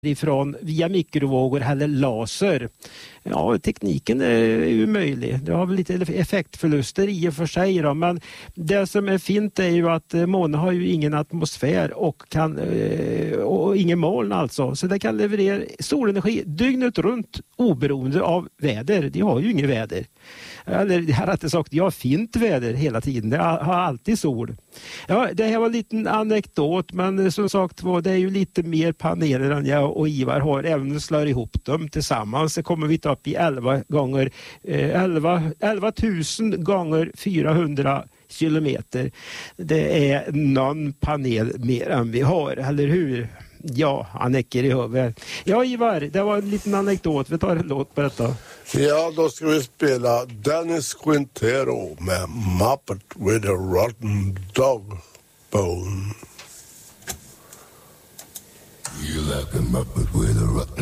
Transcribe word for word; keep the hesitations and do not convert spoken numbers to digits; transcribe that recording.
ifrån via mikrovågor eller laser. Ja, tekniken är ju möjlig. Det har väl lite effektförluster i och för sig då, men det som är fint är ju att månen har ju ingen atmosfär och kan och ingen moln alltså, så det kan leverera solenergi dygnet runt oberoende av väder. De har ju inget väder. Eller jag har inte sagt, jag har fint väder hela tiden. Det har alltid sol. Ja, det här var en liten anekdot, men som sagt var, det är ju lite mer paneler än jag och Ivar har. Även om vi slår ihop dem tillsammans så kommer vi ta upp i elva gånger elva tusen gånger fyrahundra kilometer. Det är någon panel mer än vi har, eller hur? Ja, han äcker i huvudet. Ja, Ivar, det var en liten anekdot. Vi tar en låt på detta. Ja, då ska vi spela Dennis Quintero med Muppet with a Rotten Dog Bone. You like a Muppet with a rotten